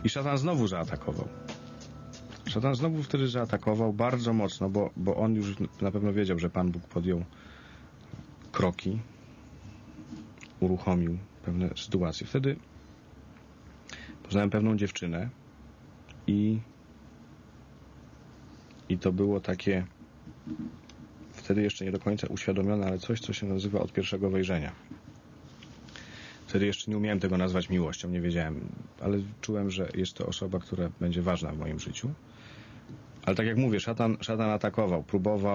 I szatan znowu zaatakował. Szatan znowu wtedy zaatakował bardzo mocno, bo on już na pewno wiedział, że Pan Bóg podjął kroki, uruchomił pewne sytuacje. Wtedy poznałem pewną dziewczynę i to było takie wtedy jeszcze nie do końca uświadomione, ale coś, co się nazywa od pierwszego wejrzenia. Wtedy jeszcze nie umiałem tego nazwać miłością, nie wiedziałem, ale czułem, że jest to osoba, która będzie ważna w moim życiu. Ale tak jak mówię, szatan atakował,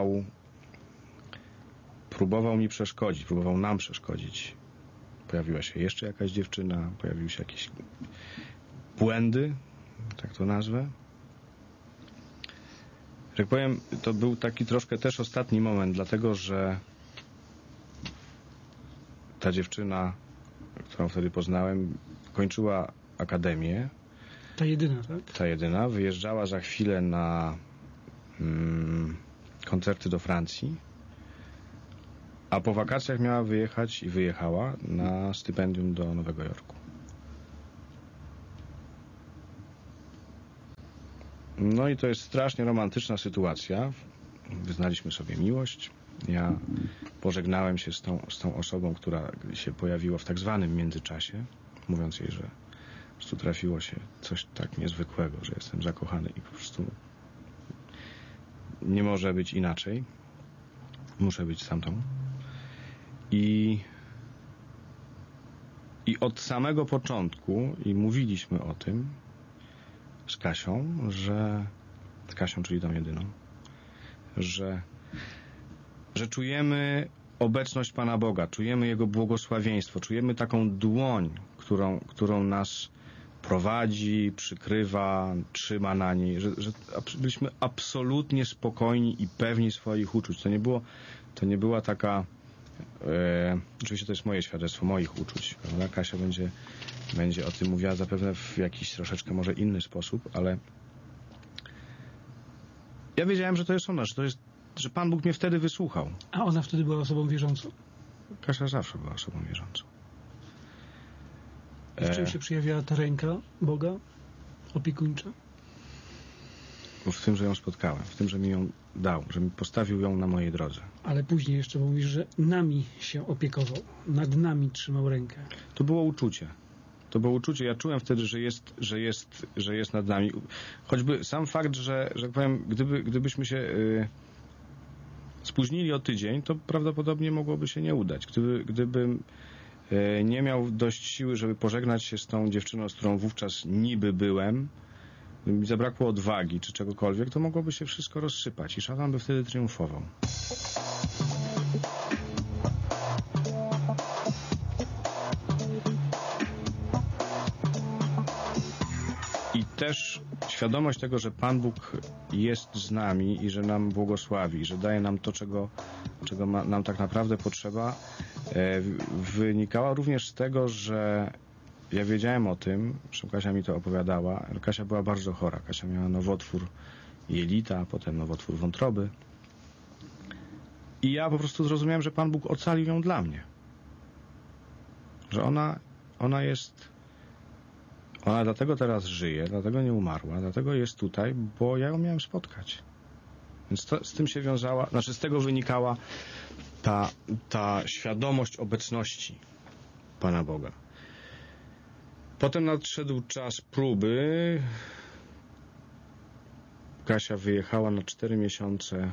próbował mi przeszkodzić, próbował nam przeszkodzić. Pojawiła się jeszcze jakaś dziewczyna, pojawiły się jakieś błędy, tak to nazwę. Jak powiem, to był taki troszkę też ostatni moment, dlatego że ta dziewczyna, którą wtedy poznałem, kończyła akademię. Ta jedyna, tak? Ta jedyna. Wyjeżdżała za chwilę na koncerty do Francji, a po wakacjach miała wyjechać i wyjechała na stypendium do Nowego Jorku. No i to jest strasznie romantyczna sytuacja. Wyznaliśmy sobie miłość. Ja pożegnałem się z tą osobą, która się pojawiła w tak zwanym międzyczasie, mówiąc jej, że po prostu trafiło się coś tak niezwykłego, że jestem zakochany i po prostu nie może być inaczej. Muszę być z tamtą. I od samego początku, i mówiliśmy o tym z Kasią, z Kasią, czyli tą jedyną, że czujemy obecność Pana Boga, czujemy Jego błogosławieństwo, czujemy taką dłoń, którą nas prowadzi, przykrywa, trzyma na niej, że byliśmy absolutnie spokojni i pewni swoich uczuć. To nie była taka oczywiście to jest moje świadectwo, moich uczuć, prawda? Kasia będzie o tym mówiła zapewne w jakiś troszeczkę może inny sposób, ale ja wiedziałem, że to jest ona, że Pan Bóg mnie wtedy wysłuchał. A ona wtedy była osobą wierzącą? Kasia zawsze była osobą wierzącą. I w czym się przejawiała ta ręka Boga opiekuńcza? W tym, że ją spotkałem, w tym, że mi ją dał, że mi postawił ją na mojej drodze. Ale później jeszcze mówisz, że nami się opiekował, nad nami trzymał rękę. To było uczucie. Ja czułem wtedy, że jest nad nami. Choćby sam fakt, że tak powiem, gdybyśmy się spóźnili o tydzień, to prawdopodobnie mogłoby się nie udać. Gdybym nie miał dość siły, żeby pożegnać się z tą dziewczyną, z którą wówczas niby byłem, gdyby mi zabrakło odwagi czy czegokolwiek, to mogłoby się wszystko rozsypać i szatan by wtedy triumfował. I też świadomość tego, że Pan Bóg jest z nami i że nam błogosławi, że daje nam to, czego nam tak naprawdę potrzeba, wynikała również z tego, że ja wiedziałem o tym, że Kasia mi to opowiadała. Kasia była bardzo chora. Kasia miała nowotwór jelita, potem nowotwór wątroby. I ja po prostu zrozumiałem, że Pan Bóg ocalił ją dla mnie. Że ona dlatego teraz żyje, dlatego nie umarła, dlatego jest tutaj, bo ja ją miałem spotkać. Więc z tym się wiązała, z tego wynikała ta świadomość obecności Pana Boga. Potem nadszedł czas próby. Kasia wyjechała na 4 miesiące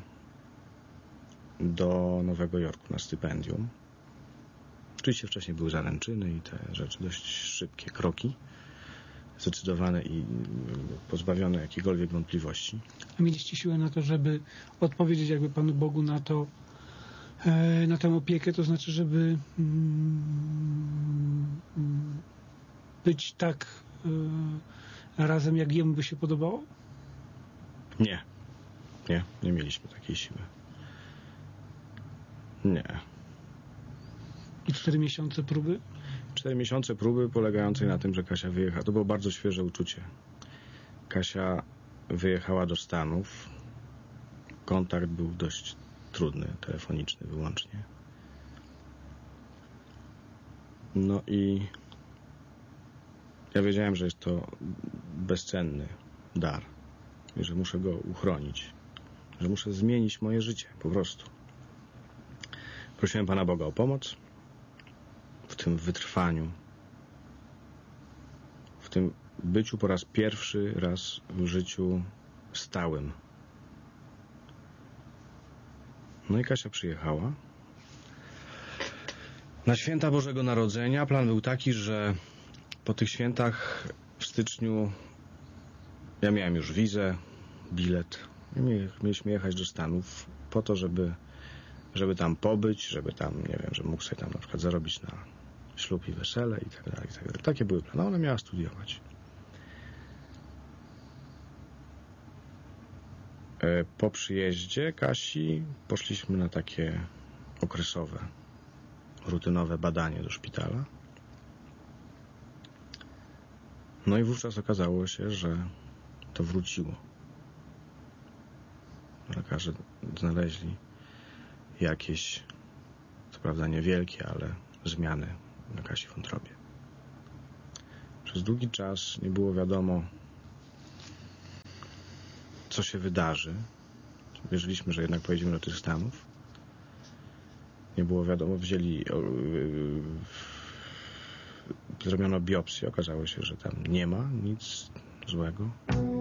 do Nowego Jorku na stypendium. Oczywiście wcześniej były zaręczyny i te rzeczy, dość szybkie kroki, zdecydowane i pozbawione jakichkolwiek wątpliwości. A mieliście siłę na to, żeby odpowiedzieć jakby Panu Bogu na to, na tę opiekę, to znaczy, żeby być tak razem, jak Jemu by się podobało? Nie mieliśmy takiej siły. Nie. I 4 miesiące próby? 4 miesiące próby polegającej na tym, że Kasia wyjechała. To było bardzo świeże uczucie. Kasia wyjechała do Stanów. Kontakt był dość trudny, telefoniczny wyłącznie. No i ja wiedziałem, że jest to bezcenny dar i że muszę go uchronić, że muszę zmienić moje życie po prostu. Prosiłem Pana Boga o pomoc w tym wytrwaniu, w tym byciu po raz pierwszy raz w życiu stałym. No i Kasia przyjechała. Na święta Bożego Narodzenia plan był taki, że po tych świętach w styczniu ja miałem już wizę, bilet. Mieliśmy jechać do Stanów po to, żeby tam pobyć, żeby tam, nie wiem, żeby mógł sobie tam na przykład zarobić na ślub i wesele i tak dalej, i tak dalej. Takie były plany. Ona miała studiować. Po przyjeździe Kasi poszliśmy na takie okresowe, rutynowe badanie do szpitala. No i wówczas okazało się, że to wróciło. Lekarze znaleźli jakieś, co prawda niewielkie, ale zmiany na Kasi wątrobie. Przez długi czas nie było wiadomo, co się wydarzy. Wierzyliśmy, że jednak pojedziemy do tych Stanów. Nie było wiadomo, zrobiono biopsję, okazało się, że tam nie ma nic złego.